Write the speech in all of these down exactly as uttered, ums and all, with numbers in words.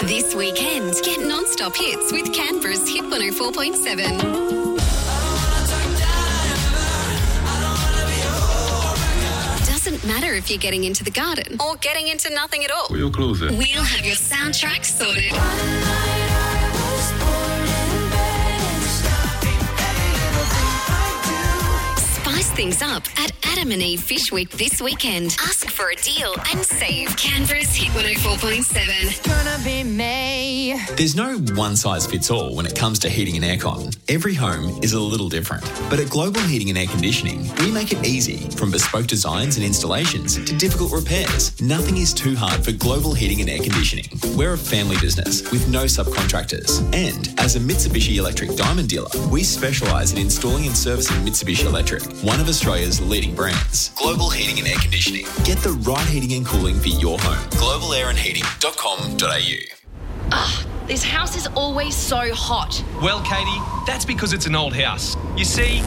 This weekend, get non-stop hits with Canberra's Hit one oh four point seven. Doesn't matter if you're getting into the garden or getting into nothing at all. We'll close it. We'll have your soundtrack sorted. Spice things up at Adam and Eve Fish Week this weekend. Ask for a deal and save. Canberra's Hit one oh four point seven. Gonna be May. There's no one-size-fits-all when it comes to heating and aircon. Every home is a little different. But at Global Heating and Air Conditioning, we make it easy. From bespoke designs and installations to difficult repairs, nothing is too hard for Global Heating and Air Conditioning. We're a family business with no subcontractors. And as a Mitsubishi Electric Diamond dealer, we specialise in installing and servicing Mitsubishi Electric, one of Australia's leading brands. Global Heating and Air Conditioning. Get the right heating and cooling for your home. global air and heating dot com dot a u. Ugh, this house is always so hot. Well, Katie, that's because it's an old house. You see...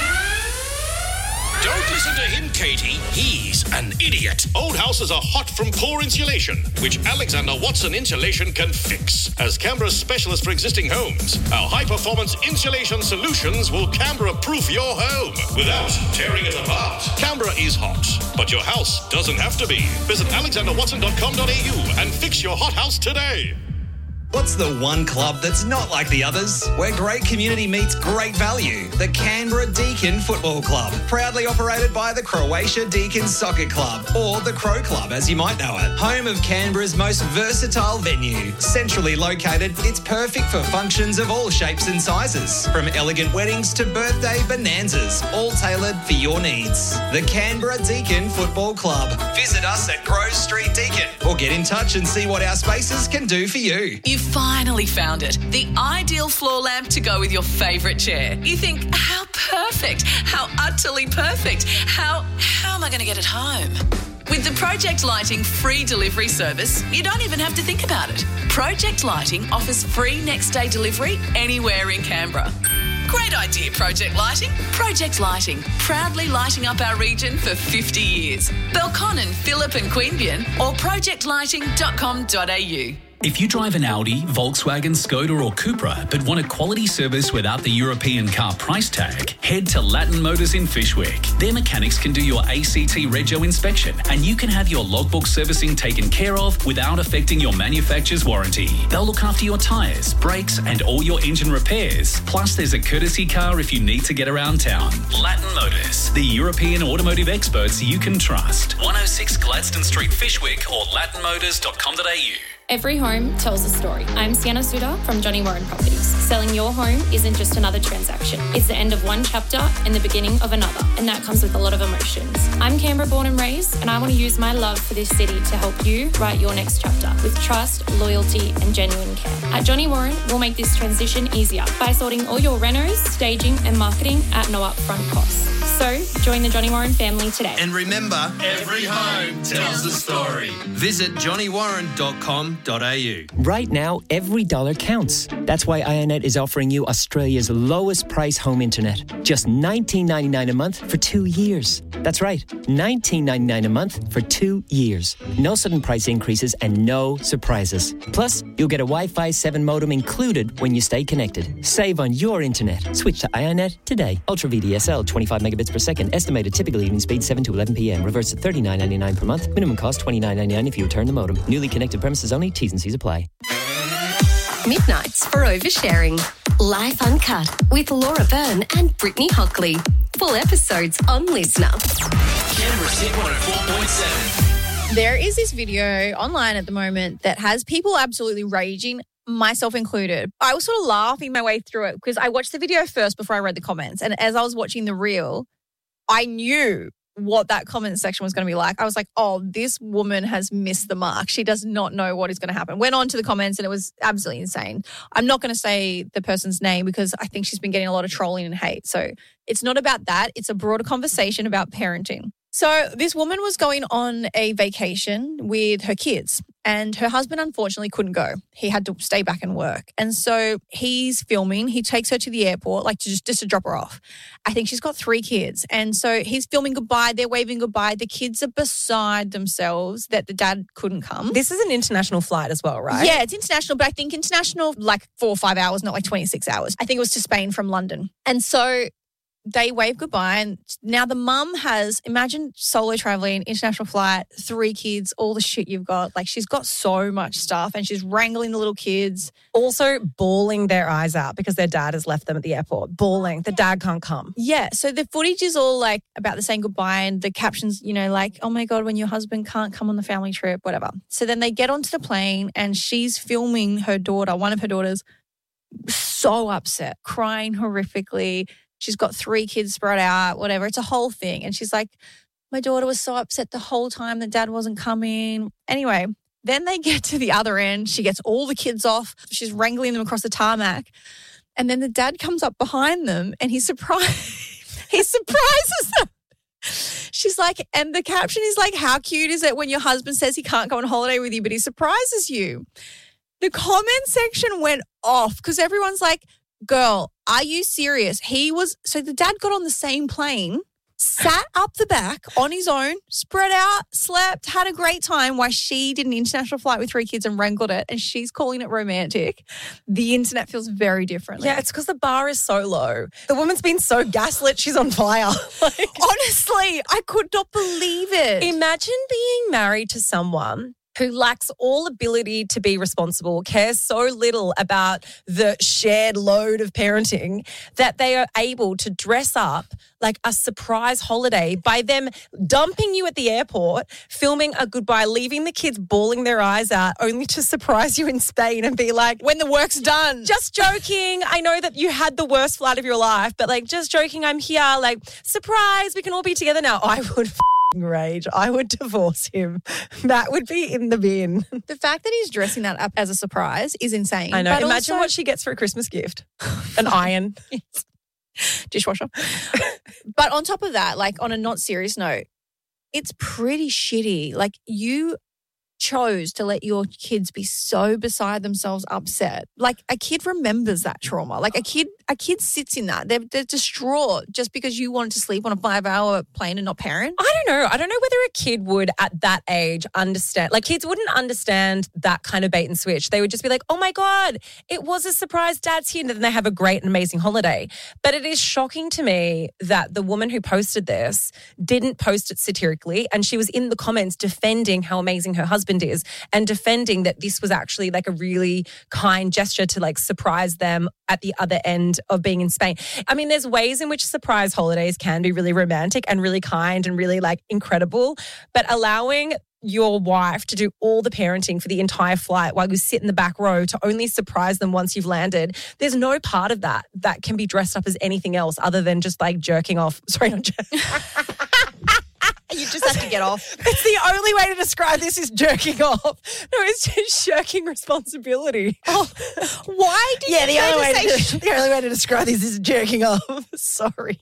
Don't listen to him, Katie. He's an idiot. Old houses are hot from poor insulation, which Alexander Watson Insulation can fix. As Canberra's specialist for existing homes, our high-performance insulation solutions will Canberra-proof your home without tearing it apart. Canberra is hot, but your house doesn't have to be. Visit alexander watson dot com dot a u and fix your hot house today. What's the one club that's not like the others? Where great community meets great value. The Canberra Deakin Football Club. Proudly operated by the Croatia Deakin Soccer Club, or the Crow Club as you might know it. Home of Canberra's most versatile venue. Centrally located, it's perfect for functions of all shapes and sizes. From elegant weddings to birthday bonanzas, all tailored for your needs. The Canberra Deakin Football Club. Visit us at Grove Street Deakin or get in touch and see what our spaces can do for you. You finally found it. The ideal floor lamp to go with your favourite chair. You think, how perfect, how utterly perfect, how, how am I going to get it home? With the Project Lighting free delivery service, you don't even have to think about it. Project Lighting offers free next day delivery anywhere in Canberra. Great idea, Project Lighting. Project Lighting, proudly lighting up our region for fifty years. Belconnen, Phillip and Queanbeyan or project lighting dot com dot a u. If you drive an Audi, Volkswagen, Skoda or Cupra but want a quality service without the European car price tag, head to Latin Motors in Fishwick. Their mechanics can do your A C T Rego inspection and you can have your logbook servicing taken care of without affecting your manufacturer's warranty. They'll look after your tyres, brakes and all your engine repairs. Plus there's a courtesy car if you need to get around town. Latin Motors, the European automotive experts you can trust. one oh six Gladstone Street, Fishwick or latin motors dot com dot a u. Every home tells a story. I'm Sienna Suda from Johnny Warren Properties. Selling your home isn't just another transaction. It's the end of one chapter and the beginning of another, and that comes with a lot of emotions. I'm Canberra born and raised, and I want to use my love for this city to help you write your next chapter with trust, loyalty, and genuine care. At Johnny Warren, we'll make this transition easier by sorting all your renos, staging, and marketing at no upfront costs. So, join the Johnny Warren family today. And remember, every home tells a story. Visit johnny warren dot com dot a u. Right now, every dollar counts. That's why IONET is offering you Australia's lowest price home internet. Just nineteen ninety-nine a month for two years. That's right, nineteen ninety-nine a month for two years. No sudden price increases and no surprises. Plus, you'll get a Wi-Fi seven modem included when you stay connected. Save on your internet. Switch to IONET today. Ultra V D S L, twenty-five megabits per second. Estimated typical evening speed seven to eleven p.m. Reverse to thirty-nine ninety-nine per month. Minimum cost twenty-nine ninety-nine if you return the modem. Newly connected premises only. T's and C's apply. Midnights for oversharing. Life Uncut with Laura Byrne and Brittany Hockley. Full episodes on Listener. Canberra's Hit one oh four point seven. There is this video online at the moment that has people absolutely raging, myself included. I was sort of laughing my way through it because I watched the video first before I read the comments. And as I was watching the reel, I knew what that comment section was going to be like. I was like, oh, this woman has missed the mark. She does not know what is going to happen. Went on to the comments and it was absolutely insane. I'm not going to say the person's name because I think she's been getting a lot of trolling and hate. So it's not about that. It's a broader conversation about parenting. So this woman was going on a vacation with her kids and her husband unfortunately couldn't go. He had to stay back and work. And so he's filming. He takes her to the airport, like to just, just to drop her off. I think she's got three kids. And so he's filming goodbye. They're waving goodbye. The kids are beside themselves that the dad couldn't come. This is an international flight as well, right? Yeah, it's international, but I think international like four or five hours, not like twenty-six hours. I think it was to Spain from London. And so they wave goodbye, and now the mum has, imagine solo traveling, international flight, three kids, all the shit you've got. Like, she's got so much stuff and she's wrangling the little kids. Also bawling their eyes out because their dad has left them at the airport. Bawling. The dad can't come. Yeah, so the footage is all like about the saying goodbye and the captions, you know, like, oh my God, when your husband can't come on the family trip, whatever. So then they get onto the plane and she's filming her daughter, one of her daughters, so upset, crying horrifically. She's got three kids spread out, whatever. It's a whole thing. And she's like, my daughter was so upset the whole time that dad wasn't coming. Anyway, then they get to the other end. She gets all the kids off. She's wrangling them across the tarmac. And then the dad comes up behind them and he surprise, he surprises them. She's like, and the caption is like, how cute is it when your husband says he can't go on holiday with you, but he surprises you? The comment section went off because everyone's like, girl, are you serious? He was, so the dad got on the same plane, sat up the back on his own, spread out, slept, had a great time while she did an international flight with three kids and wrangled it, and she's calling it romantic. The internet feels very differently. Yeah, it's because the bar is so low. The woman's been so gaslit, she's on fire. Like, honestly, I could not believe it. Imagine being married to someone who lacks all ability to be responsible, cares so little about the shared load of parenting that they are able to dress up like a surprise holiday by them dumping you at the airport, filming a goodbye, leaving the kids bawling their eyes out, only to surprise you in Spain and be like, when the work's done. Just joking. I know that you had the worst flight of your life, but like, just joking, I'm here. Like, surprise, we can all be together now. I would rage. I would divorce him. That would be in the bin. The fact that he's dressing that up as a surprise is insane. I know. But Imagine also, what she gets for a Christmas gift. An iron. Dishwasher. But on top of that, like on a not serious note, it's pretty shitty. Like you chose to let your kids be so beside themselves upset. Like a kid remembers that trauma. Like a kid a kid sits in that. They're, they're distraught just because you wanted to sleep on a five-hour plane and not parent. I don't know. I don't know whether a kid would at that age understand. Like kids wouldn't understand that kind of bait and switch. They would just be like, oh my God, it was a surprise, dad's here. And then they have a great and amazing holiday. But it is shocking to me that the woman who posted this didn't post it satirically, and she was in the comments defending how amazing her husband is and defending that this was actually like a really kind gesture to like surprise them at the other end of being in Spain. I mean, there's ways in which surprise holidays can be really romantic and really kind and really like incredible, but allowing your wife to do all the parenting for the entire flight while you sit in the back row to only surprise them once you've landed, there's no part of that that can be dressed up as anything else other than just like jerking off. Sorry, not jerking. You just have to get off. It's the only way to describe this is jerking off. No, it's just shirking responsibility. Oh, why did yeah, you the only way say to, sh- the only way to describe this is jerking off. Sorry.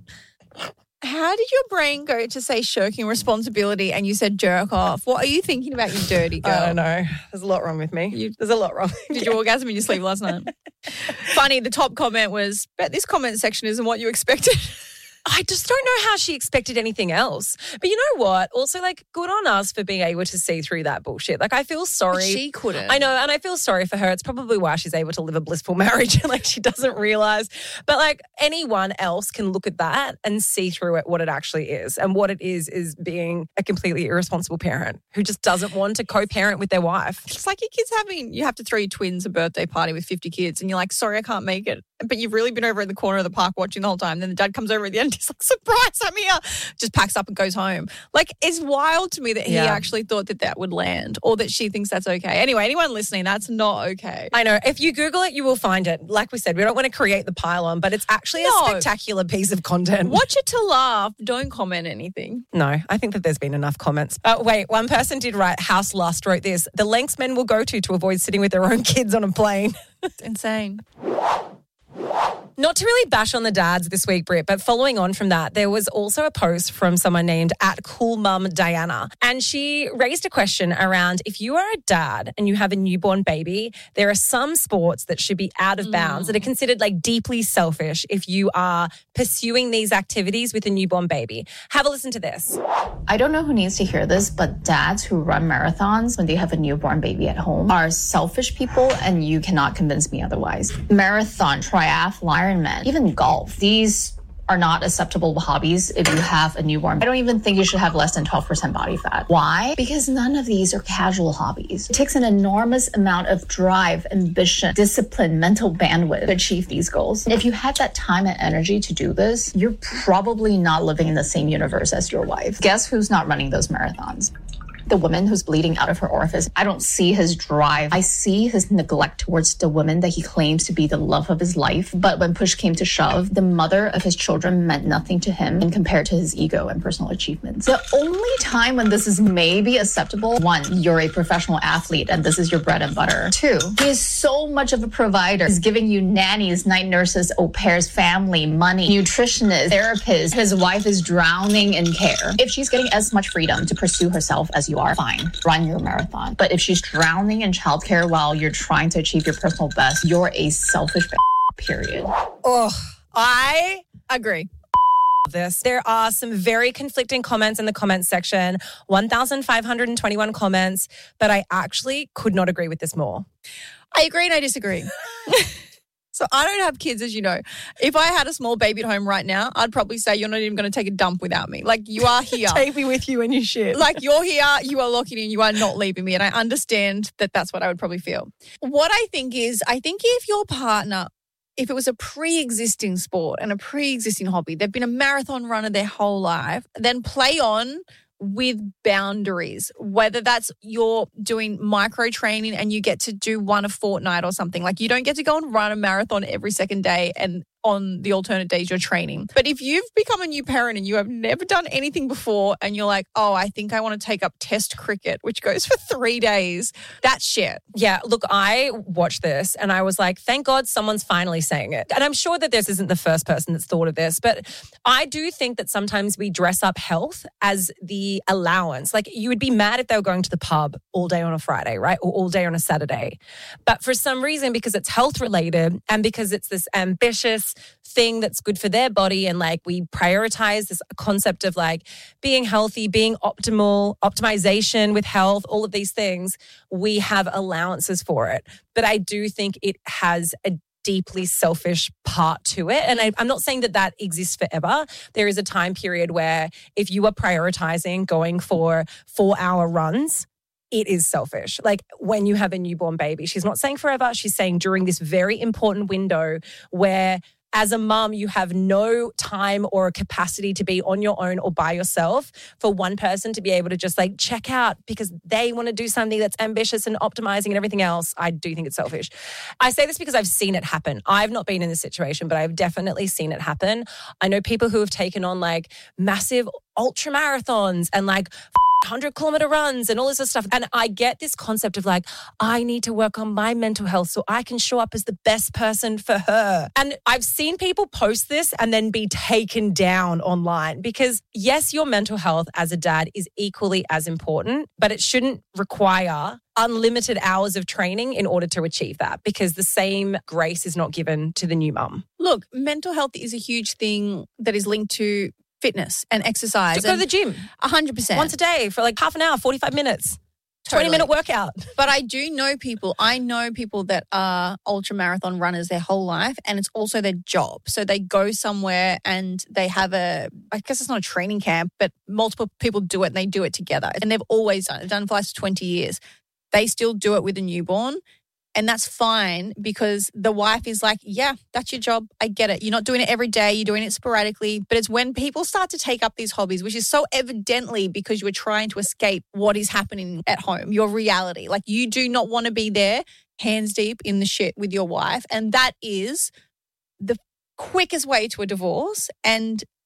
How did your brain go to say shirking responsibility and you said jerk off? What are you thinking about, you dirty girl? I don't know. There's a lot wrong with me. You, There's a lot wrong. Did you orgasm in your sleep last night? Funny, the top comment was, bet this comment section isn't what you expected. I just don't know how she expected anything else. But you know what? Also, like, good on us for being able to see through that bullshit. Like, I feel sorry. But she couldn't. I know, and I feel sorry for her. It's probably why she's able to live a blissful marriage. Like, she doesn't realise. But, like, anyone else can look at that and see through it what it actually is. And what it is is being a completely irresponsible parent who just doesn't want to co-parent with their wife. It's like your kids having, you have to throw your twins a birthday party with fifty kids and you're like, sorry, I can't make it. But you've really been over in the corner of the park watching the whole time. Then the dad comes over at the end. He's like, surprise, I'm here. Just packs up and goes home. Like, it's wild to me that he Yeah. actually thought that that would land or that she thinks that's okay. Anyway, anyone listening, that's not okay. I know. If you Google it, you will find it. Like we said, we don't want to create the pylon, but it's actually No. a spectacular piece of content. Watch it to laugh. Don't comment anything. No, I think that there's been enough comments. But wait, one person did write, House Lust wrote this, the lengths men will go to to avoid sitting with their own kids on a plane. It's insane. Not to really bash on the dads this week, Britt, but following on from that, there was also a post from someone named at Cool Mum Diana, and she raised a question around if you are a dad and you have a newborn baby, there are some sports that should be out of bounds that are considered like deeply selfish if you are pursuing these activities with a newborn baby. Have a listen to this. I don't know who needs to hear this, but dads who run marathons when they have a newborn baby at home are selfish people, and you cannot convince me otherwise. Marathon, triathlon, Ironman, even golf. These are not acceptable hobbies if you have a newborn. I don't even think you should have less than twelve percent body fat. Why? Because none of these are casual hobbies. It takes an enormous amount of drive, ambition, discipline, mental bandwidth to achieve these goals. If you had that time and energy to do this, you're probably not living in the same universe as your wife. Guess who's not running those marathons? The woman who's bleeding out of her orifice. I don't see his drive. I see his neglect towards the woman that he claims to be the love of his life. But when push came to shove, the mother of his children meant nothing to him and compared to his ego and personal achievements. The only time when this is maybe acceptable, one, you're a professional athlete and this is your bread and butter. Two, he is so much of a provider. He's giving you nannies, night nurses, au pairs, family, money, nutritionists, therapists. His wife is drowning in care. If she's getting as much freedom to pursue herself as you are, fine, run your marathon. But if she's drowning in childcare while you're trying to achieve your personal best, you're a selfish period. Oh, I agree. This. There are some very conflicting comments in the comments section, one thousand five hundred twenty-one comments, but I actually could not agree with this more. I agree and I disagree. So I don't have kids, as you know. If I had a small baby at home right now, I'd probably say you're not even going to take a dump without me. Like, you are here. Take me with you when you shit. Like, you're here, you are locking in, you are not leaving me. And I understand that that's what I would probably feel. What I think is, I think if your partner, if it was a pre-existing sport and a pre-existing hobby, they've been a marathon runner their whole life, then play on with boundaries, whether that's you're doing micro training and you get to do one a fortnight or something. Like, you don't get to go and run a marathon every second day and on the alternate days you're training. But if you've become a new parent and you have never done anything before and you're like, oh, I think I want to take up test cricket, which goes for three days, that's shit. Yeah, look, I watched this and I was like, thank God someone's finally saying it. And I'm sure that this isn't the first person that's thought of this, but I do think that sometimes we dress up health as the allowance. Like, you would be mad if they were going to the pub all day on a Friday, right? Or all day on a Saturday. But for some reason, because it's health related and because it's this ambitious thing that's good for their body, and like we prioritize this concept of like being healthy, being optimal, optimization with health, all of these things, we have allowances for it. But I do think it has a deeply selfish part to it. And I, I'm not saying that that exists forever. There is a time period where if you are prioritizing going for four hour runs, it is selfish. Like, when you have a newborn baby, she's not saying forever. She's saying during this very important window where as a mum, you have no time or a capacity to be on your own or by yourself, for one person to be able to just like check out because they want to do something that's ambitious and optimizing and everything else. I do think it's selfish. I say this because I've seen it happen. I've not been in this situation, but I've definitely seen it happen. I know people who have taken on like massive ultra marathons and like one hundred kilometer runs and all this other stuff. And I get this concept of like, I need to work on my mental health so I can show up as the best person for her. And I've seen people post this and then be taken down online because yes, your mental health as a dad is equally as important, but it shouldn't require unlimited hours of training in order to achieve that, because the same grace is not given to the new mum. Look, mental health is a huge thing that is linked to fitness and exercise. Just go to the gym. one hundred percent. Once a day for like half an hour, forty-five minutes. Totally. twenty minute workout. But I do know people, I know people that are ultra marathon runners their whole life, and it's also their job. So they go somewhere and they have a, I guess it's not a training camp, but multiple people do it and they do it together. And they've always done it. They've done it for the last twenty years. They still do it with a newborn. And that's fine because the wife is like, yeah, that's your job. I get it. You're not doing it every day. You're doing it sporadically. But it's when people start to take up these hobbies, which is so evidently because you were trying to escape what is happening at home, your reality. Like, you do not want to be there hands deep in the shit with your wife. And that is the quickest way to a divorce. And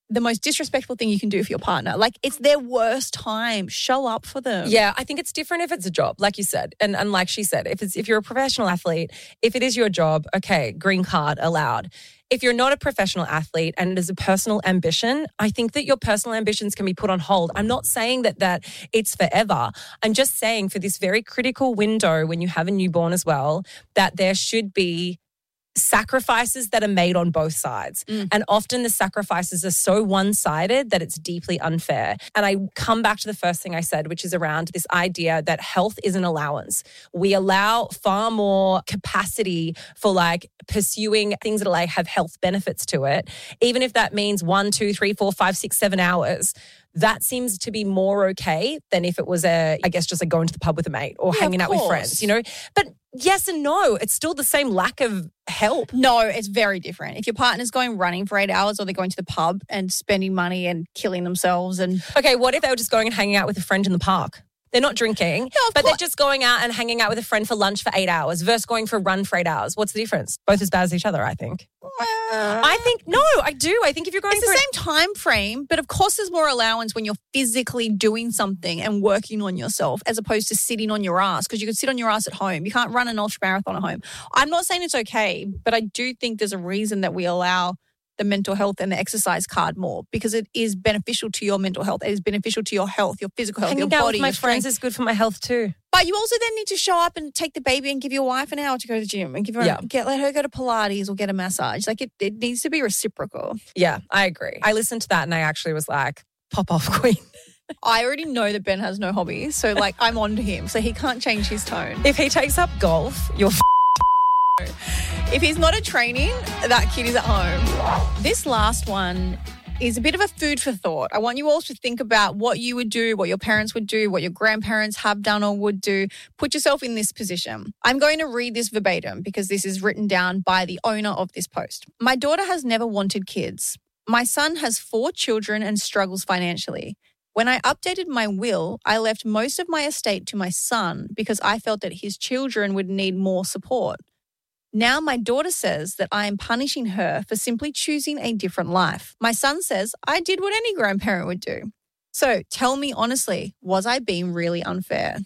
the most disrespectful thing you can do for your partner. Like, it's their worst time. Show up for them. Yeah, I think it's different if it's a job, like you said. And, and like she said, if it's if you're a professional athlete, if it is your job, okay, green card allowed. If you're not a professional athlete and it is a personal ambition, I think that your personal ambitions can be put on hold. I'm not saying that that it's forever. I'm just saying for this very critical window when you have a newborn as well, that there should be sacrifices that are made on both sides. Mm. And often the sacrifices are so one-sided that it's deeply unfair. And I come back to the first thing I said, which is around this idea that health is an allowance. We allow far more capacity for like pursuing things that like have health benefits to it, even if that means one, two, three, four, five, six, seven hours. That seems to be more okay than if it was a, I guess, just like going to the pub with a mate or Yeah, hanging of out with course. friends, you know? But yes and no, it's still the same lack of help. No, it's very different. If your partner's going running for eight hours or they're going to the pub and spending money and killing themselves and... Okay, what if they were just going and hanging out with a friend in the park? They're not drinking, Yeah, of but course. they're just going out and hanging out with a friend for lunch for eight hours versus going for a run for eight hours. What's the difference? Both as bad as each other, I think. I think, no, I do. I think if you're going It's for the same time frame, but of course there's more allowance when you're physically doing something and working on yourself as opposed to sitting on your ass, because you could sit on your ass at home. You can't run an ultra marathon at home. I'm not saying it's okay, but I do think there's a reason that we allow the mental health and the exercise card more, because it is beneficial to your mental health. It is beneficial to your health, your physical health, hanging your out body, with my your friends strength. is good for my health too. But you also then need to show up and take the baby and give your wife an hour to go to the gym and give her Yeah. get let her go to Pilates or get a massage. Like it, it needs to be reciprocal. Yeah, I agree. I listened to that and I actually was like, pop off, queen. I already know that Ben has no hobbies, so like I'm on to him, so he can't change his tone. If he takes up golf, you're f- If he's not at training, that kid is at home. This last one is a bit of a food for thought. I want you all to think about what you would do, what your parents would do, what your grandparents have done or would do. Put yourself in this position. I'm going to read this verbatim because this is written down by the owner of this post. My daughter has never wanted kids. My son has four children and struggles financially. When I updated my will, I left most of my estate to my son because I felt that his children would need more support. Now my daughter says that I am punishing her for simply choosing a different life. My son says I did what any grandparent would do. So tell me honestly, was I being really unfair?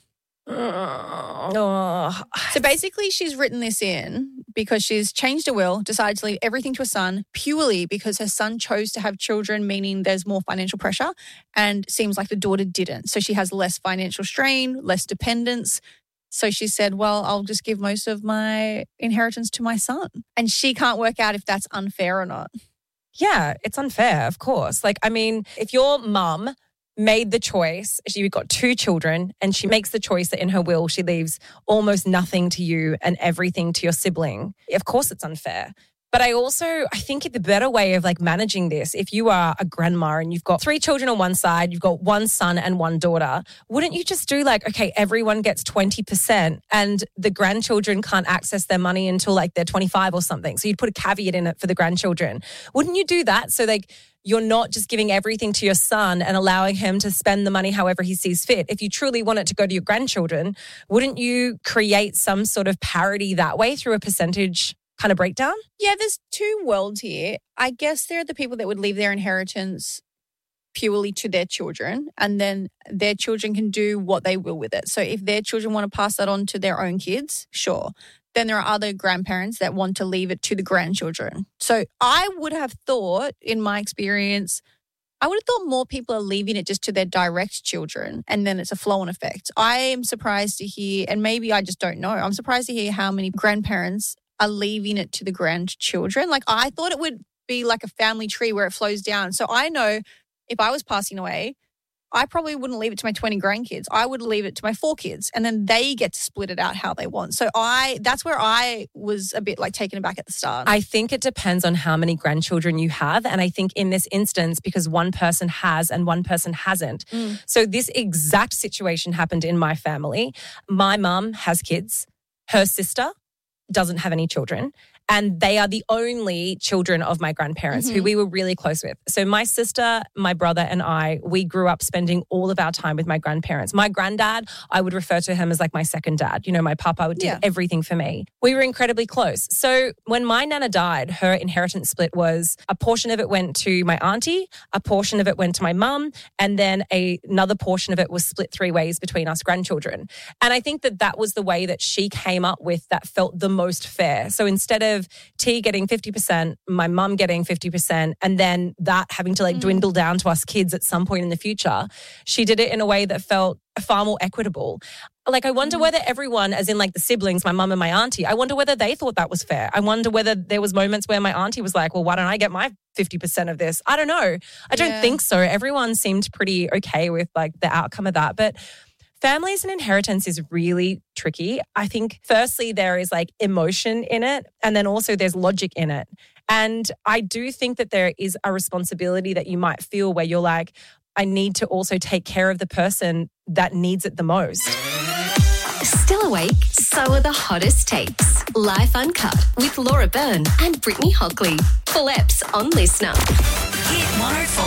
Oh. So basically she's written this in because she's changed her will, decided to leave everything to her son purely because her son chose to have children, meaning there's more financial pressure, and seems like the daughter didn't. So she has less financial strain, less dependence. So she said, well, I'll just give most of my inheritance to my son. And she can't work out if that's unfair or not. Yeah, it's unfair, of course. Like, I mean, if your mum made the choice, she's got two children, and she makes the choice that in her will she leaves almost nothing to you and everything to your sibling, of course it's unfair. But I also, I think the better way of like managing this, if you are a grandma and you've got three children on one side, you've got one son and one daughter, wouldn't you just do like, okay, everyone gets twenty percent and the grandchildren can't access their money until like they're twenty-five or something. So you'd put a caveat in it for the grandchildren. Wouldn't you do that? So like you're not just giving everything to your son and allowing him to spend the money however he sees fit. If you truly want it to go to your grandchildren, wouldn't you create some sort of parity that way through a percentage kind of breakdown? Yeah, there's two worlds here. I guess there are the people that would leave their inheritance purely to their children, and then their children can do what they will with it. So if their children want to pass that on to their own kids, sure. Then there are other grandparents that want to leave it to the grandchildren. So I would have thought, in my experience, I would have thought more people are leaving it just to their direct children, and then it's a flow-on effect. I am surprised to hear, and maybe I just don't know, I'm surprised to hear how many grandparents are leaving it to the grandchildren. Like I thought it would be like a family tree where it flows down. So I know if I was passing away, I probably wouldn't leave it to my twenty grandkids. I would leave it to my four kids, and then they get to split it out how they want. So I, that's where I was a bit like taken aback at the start. I think it depends on how many grandchildren you have. And I think in this instance, because one person has and one person hasn't. Mm. So this exact situation happened in my family. My mum has kids. Her sister doesn't have any children. And they are the only children of my grandparents Mm-hmm. who we were really close with. So my sister, my brother and I, we grew up spending all of our time with my grandparents. My granddad, I would refer to him as like my second dad. You know, my papa did Yeah. everything for me. We were incredibly close. So when my nana died, her inheritance split was a portion of it went to my auntie, a portion of it went to my mum, and then a, another portion of it was split three ways between us grandchildren. And I think that that was the way that she came up with that felt the most fair. So instead of T getting fifty percent, my mum getting fifty percent, and then that having to like Mm. dwindle down to us kids at some point in the future, she did it in a way that felt far more equitable. Like, I wonder whether everyone, as in like the siblings, my mum and my auntie, I wonder whether they thought that was fair. I wonder whether there was moments where my auntie was like, well, why don't I get my fifty percent of this? I don't know. I don't Yeah. think so. Everyone seemed pretty okay with like the outcome of that. But families and inheritance is really tricky. I think firstly, there is like emotion in it, and then also there's logic in it. And I do think that there is a responsibility that you might feel where you're like, I need to also take care of the person that needs it the most. Still awake? So are the hottest takes. Life Uncut with Laura Byrne and Brittany Hockley. Full eps on Listener. Hit one oh four